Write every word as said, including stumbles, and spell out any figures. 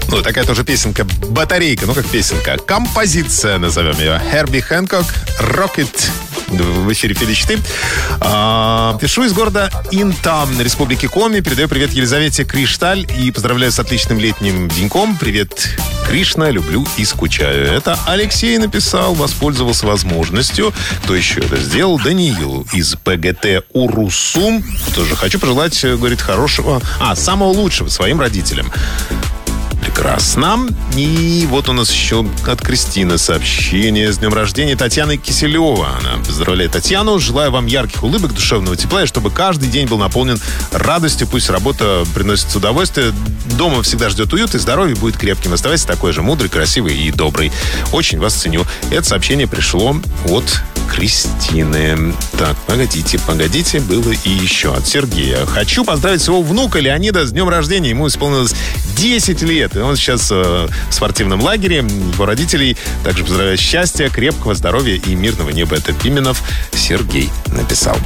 Ну, такая тоже песенка, батарейка, ну как песенка, композиция, назовем ее. Херби Хэнкок, Rocket. В эфире Филичты. А, пишу из города Инта, Республики Коми. Передаю привет Елизавете Кришталь и поздравляю с отличным летним деньком. Привет, Кришна, люблю и скучаю. Это Алексей написал, воспользовался возможностью. Кто еще это сделал? Даниил из ПГТ Урусум. Тоже хочу пожелать, говорит, хорошего, а, самого лучшего своим родителям. Прекрасно. И вот у нас еще от Кристины сообщение. С днем рождения Татьяны Киселева. Она поздравляет Татьяну. Желаю вам ярких улыбок, душевного тепла, и чтобы каждый день был наполнен радостью. Пусть работа приносит удовольствие. Дома всегда ждет уют, и здоровье будет крепким. Оставайся такой же мудрый, красивый и добрый. Очень вас ценю. Это сообщение пришло от Кристины. Так, погодите, погодите. Было и еще от Сергея. Хочу поздравить своего внука Леонида с днем рождения. Ему исполнилось десять лет. И он сейчас э, в спортивном лагере. Его родителей также поздравляю счастья, крепкого здоровья и мирного неба. Это Пименов Сергей написал.